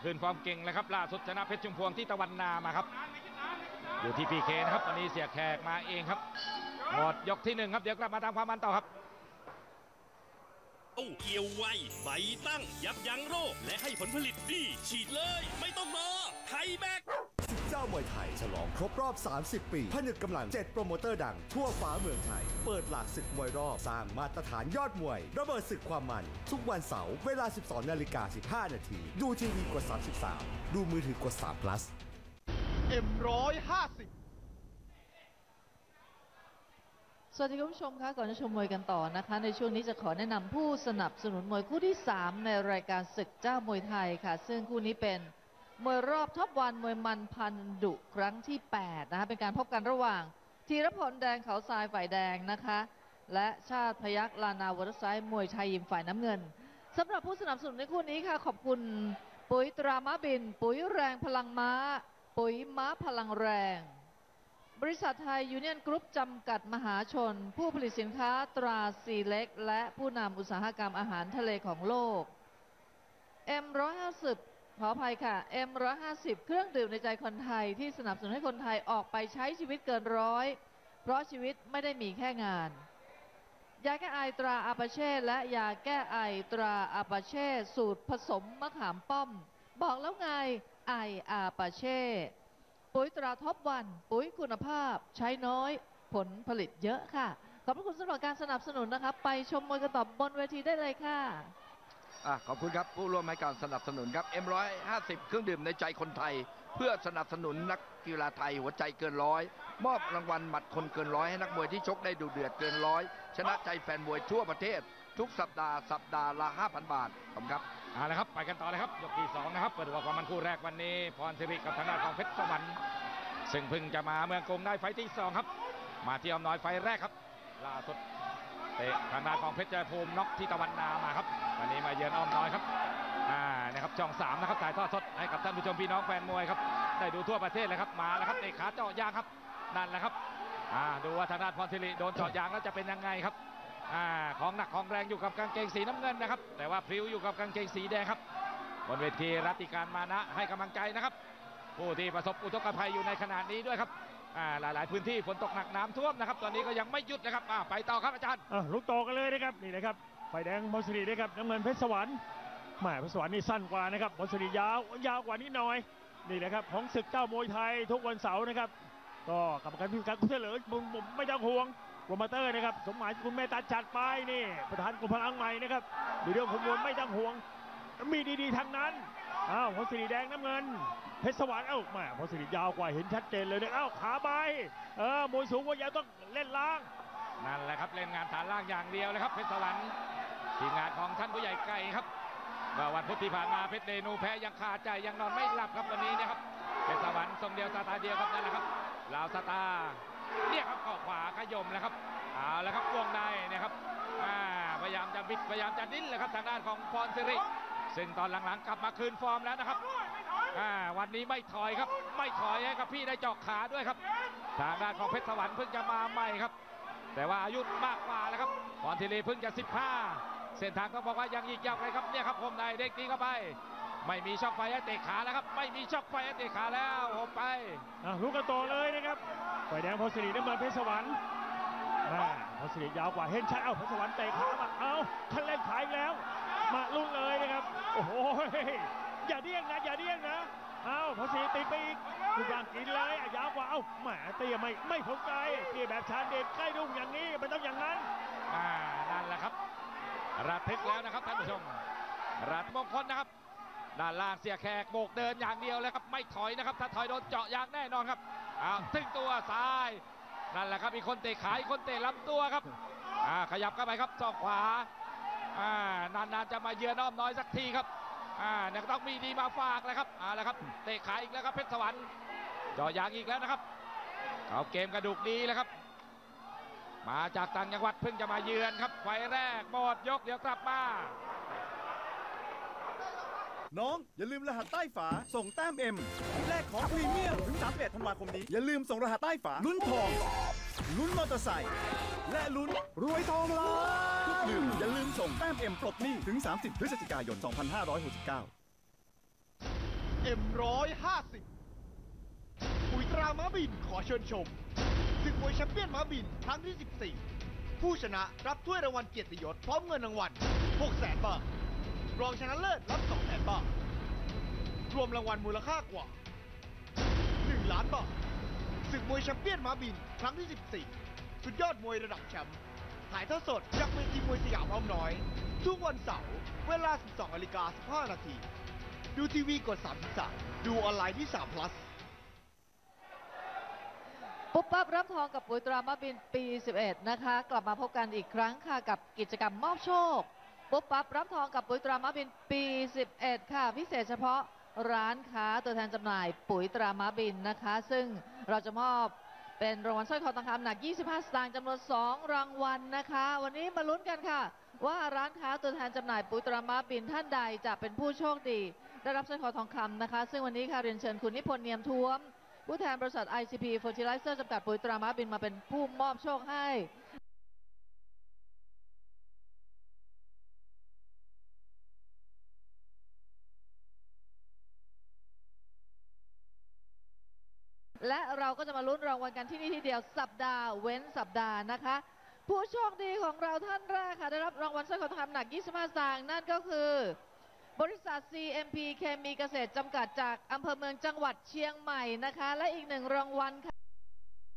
คืนความเก่งเลยครับล่าสุดชนะเพชรชุมพวงที่ตะวันนามาครับอยู่ที่พีเคนะครับวันนี้เสียแขกมาเองครับหมดยกที่1ครับเดี๋ยวกลับมาตามความมันต่อครับเกี่ยวไวใบตั้งยับยั้งโรคและให้ผลผลิตดีฉีดเลยไม่ต้องรอไทยแบ็กศึกเจ้ามวยไทยฉลองครบรอบ 30 ปีผนึกกำลัง 7 โปรโมเตอร์ดังทั่วฟ้าเมืองไทยเปิดหลากศึกมวยรอบสร้างมาตรฐานยอดมวยระเบิดศึกความมันทุกวันเสาร์เวลา 12:15 น.ดูทีวีกด 33 ดูมือถือกด3 plus M150 สวัสดีคุณผู้ชมคะก่อนจะชมมวยกันต่อนะคะในช่วงนี้จะขอแนะนำผู้สนับสนุนมวยคู่ที่3ในรายการศึกเจ้ามวยไทยค่ะซึ่งคู่นี้เป็นมวยรอบท็อปวันมวยมันพันดุครั้งที่8นะคะเป็นการพบกันระหว่างธีรพลแดงเขาทรายฝ่ายแดงนะคะและชาติพยัคฆ์ลานาวอเตอร์ไซด์มวยไทยยิมฝ่ายน้ำเงินสำหรับผู้สนับสนุนในคู่นี้ค่ะขอบคุณปุ๋ยตราม้าบินปุ๋ยแรงพลังม้าปุ๋ยม้าพลังแรงบริษัทไทยยูเนียนกรุ๊ปจำกัดมหาชนผู้ผลิตสินค้าตราซีเล็กและผู้นำอุตสาหกรรมอาหารทะเลของโลก M150 ขออภัยค่ะ M150 เครื่องดื่มในใจคนไทยที่สนับสนุนให้คนไทยออกไปใช้ชีวิตเกินร้อยเพราะชีวิตไม่ได้มีแค่งานยาแก้ไอตราอาปาเช่และยาแก้ไอตราอาปาเช่สูตรผสมมะขามป้อมบอกแล้วไงไออาปาเช่ปุ๋ยตราท็อปวันปุ๋ยคุณภาพใช้น้อยผลผลิตเยอะค่ะขอบคุณสำหรับการสนับสนุนนะครับไปชมมวยกันต่อบนเวทีได้เลยค่ะขอบคุณครับผู้ร่วมให้การสนับสนุนครับ M150 เครื่องดื่มในใจคนไทยเพื่อสนับสนุนนักกีฬาไทยหัวใจเกินร้อยมอบรางวัลหมัดคนเกินร้อยให้นักมวยที่ชกได้ดุเดือดเกินร้อยชนะใจแฟนมวยทั่วประเทศทุกสัปดาห์ละ 5,000 บาทขอบคุณครับเอาละครับไปกันต่อเลยครับยกที่2นะครับเปิดหัวความมันคู่แรกวันนี้พรสิริกับทางด้านของเพชรสวรรค์ซึ่งเพิ่งจะมาเมืองกรุงได้ไฟที่2ครับมาที่อ้อมน้อยไฟแรกครับล่าสุดเตะทางด้านของเพชรใจภูมิน็อกที่ตะวันนามาครับวันนี้มาเยือนอ้อมน้อยครับนะครับช่อง3นะครับถ่ายทอดสดให้กับท่านผู้ชมพี่น้องแฟนมวยครับได้ดูทั่วประเทศเลยครับมาแล้วครับเตะขาเจาะยางครับนั่นแหละครับดูว่าทางด้านพรสิริโดนเจาะยางแล้วจะเป็นยังไงครับของหนักของแรงอยู่กับกางเกงสีน้ำเงินนะครับแต่ว่าพริ้วอยู่กับกางเกงสีแดงครับบนเวทีรัติการมานะให้กำลังใจนะครับผู้ที่ประสบอุทกภัยอยู่ในขณะนี้ด้วยครับหลายพื้นที่ฝนตกหนักน้ำท่วมนะครับตอนนี้ก็ยังไม่หยุดนะครับไปต่อครับอาจารย์ลุกต่อกันเลยนะครับนี่นะครับไฟแดงพรสิรินะครับน้ำเงินเพชรสวรรค์เพชรสวรรค์นี่สั้นกว่านะครับพรสิริยาวกว่านิดหน่อยนี่นะครับของศึกเจ้ามวยไทยทุกวันเสาร์นะครับก็กรรมการพิจารณาคุณเฉลิมผมไม่ต้องห่วงโปรโมเตอร์นะครับสมหมายคุณเมตตาจัดไปนี่ประธานกลุ่มพลังใหม่นะครับดูเรื่องขบวนไม่ต้องห่วงมีดีๆทั้งนั้นพรสิริแดงน้ำเงินเพชรสวรรค์พรสิริยาวกว่าเห็นชัดเจนเลยนะขาใบมวยสูงกว่ายาวต้องเล่นล่างนั่นแหละครับเล่นงานฐานล่างอย่างเดียวเลยครับเพชรสวรรค์ทีมงานของท่านผู้ใหญ่ไก่ครับวันพุธที่ผ่านมาเพชรเดนูแพ้ยังคาใจยังนอนไม่หลับครับวันนี้นะครับเพชรสวรรค์ทรงเดียวสตาร์เดียวครับนั่นแหละครับลาวสตาร์เนี่ยครับเข้าขวาขย่มแล้วครับเอาแล้วครับวงในเนี่ยครับพยายามจะบิดพยายามจะดิ้นเลยครับทางด้านของพรสิริซึ่งตอนหลังๆกลับมาคืนฟอร์มแล้วนะครับวันนี้ไม่ถอยครับไม่ถอยให้กับพี่ได้เจาะขาด้วยครับทางด้านของเพชรสวรรค์เพิ่งจะมาใหม่ครับแต่ว่าอายุมากกว่าแล้วครับพรสิริเพิ่งจะ15เส้นทางต้องบอกว่ายังอีกยาวไกลครับเนี่ยครับผมในเด็กตีเข้าไปไม่มีช็อคไฟให้เตะขาแล้วครับไม่มีช็อคไฟให้เตะขาแล้วผมไปลุกกันต่อเลยนะครับไฟแดงพรสิริน้ำเงินเพชรสวรรค์พรสิริยาวกว่าเห็นชัดเพชรสวรรค์เตะขามาท่านเล่นขายแล้วมาลุ้นเลยนะครับโอ้โหอย่าเดี้ยงนะพรสิริติดไปอีกทุกอย่างกินเลยยาวกว่าเตี้ยไม่สนใจเตี้ยแบบชาญเด็กใกล้รุ่งอย่างนี้มันต้องอย่างนั้นนั่นแหละครับระทึกแล้วนะครับท่านผู้ชมรัตมงคลนะครับด้านล่างเสียแขกโบกเดินอย่างเดียวเลยครับไม่ถอยนะครับถ้าถอยโดนเจาะยางแน่นอนครับถึงตัวซ้ายนั่นแหละครับมีคนเตะขาอีกคนเตะลำตัวครับขยับเข้าไปครับศอกขวานานๆจะมาเยือนอ้อมน้อยสักทีครับเนี่ยต้องมีดีมาฝากเลยครับแล้วครับเตะขาอีกแล้วครับเพชรสวรรค์เจาะยางอีกแล้วนะครับเอาเกมกระดูกดีแล้วครับมาจากต่างจังหวัดเพิ่งจะมาเยือนครับไฟแรกหมดยกเดี๋ยวกลับมาน้องอย่าลืมรหัสใต้ฝาส่งแต้ม M แลกของพรีเมียมถึง31 ธันวาคมนี้อย่าลืมส่งรหัสใต้ฝาลุ้นทองลุ้นมอเตอร์ไซค์และลุ้นรวยทองล้านทุกลืมอย่าลืมส่งแต้ม M ปลดหนี้ถึง30 พฤศจิกายน 2569 M150 ปุ๋ยตราม้าบินขอเชิญชมศึกมวยแชมเปี้ยนม้าบินครั้งที่ 14 ผู้ชนะรับถ้วยรางวัลเกียรติยศพร้อมเงินรางวัล 600,000 บาท รองชนะเลิศรับ 200,000 บาท รวมรางวัลมูลค่ากว่า 1 ล้านบาทศึกมวยแชมเปี้ยนม้าบินครั้งที่ 14 สุดยอดมวยระดับแชมป์ถ่ายทอดสดจากเวทีมวยสยามอ้อมน้อย ทุกวันเสาร์เวลา 12:15 นาทีดูทีวีกด 33 ดูออนไลน์ที่3 plus ปุ๊บปั๊บรับทองกับปุ๋ยตรามาบินปี 11 นะคะ กลับมาพบกันอีกครั้งค่ะกับกิจกรรมมอบโชค ปุ๊บปั๊บรับทองกับปุ๋ยตรามาบินปี 11 ค่ะ พิเศษเฉพาะร้านค้าตัวแทนจำหน่ายปุ๋ยตรามาบินนะคะ ซึ่งเราจะมอบเป็นรางวัลสร้อยคอทองคำหนัก 25 สตางค์จำนวน 2 รางวัลนะคะ วันนี้มาลุ้นกันค่ะ ว่าร้านค้าตัวแทนจำหน่ายปุ๋ยตรามาบินท่านใดจะเป็นผู้โชคดีได้รับสร้อยคอทองคำนะคะ ซึ่งวันนี้ค่ะเรียนเชิญคุณนิพนธ์เนียมท้วมผู้แทนบริษัท ICP Fertilizer จำกัดปุ๋ยตราม้าบินมาเป็นผู้มอบโชคให้ และเราก็จะมาลุ้นรางวัลกันที่นี่ที่เดียวสัปดาห์เว้นสัปดาห์นะคะ ผู้โชคดีของเราท่านแรกค่ะได้รับรางวัลสร้อยคอทองคำหนัก 25 สตางค์นั่นก็คือบริษัท CMP เคมีเกษตรจำกัดจากอำเภอเมืองจังหวัดเชียงใหม่นะคะ และอีกหนึ่งรางวัลค่ะ